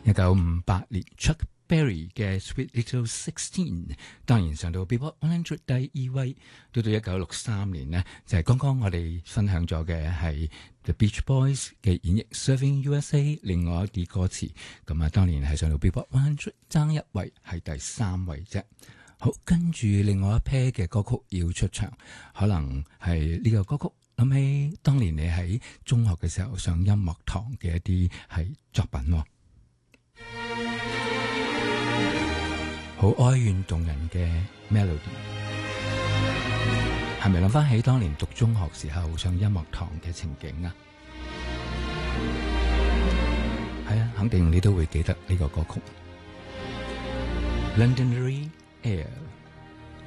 1958年 Chuck Berry 嘅 Sweet Little Sixteen， 當然上到 Billboard 100第2位。到1963年呢，就係剛剛我哋分享咗嘅係 The Beach Boys 嘅演繹 Surfing USA， 另外一啲歌詞咁啊，當年係上到 Billboard 100爭一位，係第3位啫。好，跟住另外一 pair 嘅歌曲要出場，可能係呢個歌曲諗起當年你喺中學嘅時候上音樂堂嘅一啲係作品，好哀怨動人嘅 melody， 係咪諗翻起當年讀中學時候上音樂堂嘅情景啊？係啊，肯定你都會記得呢個歌曲 Londonderry Air。